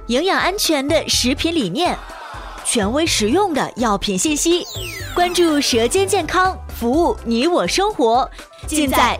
营养安全的食品理念，权威实用的药品信息，关注舌尖健康，服务你我生活，尽在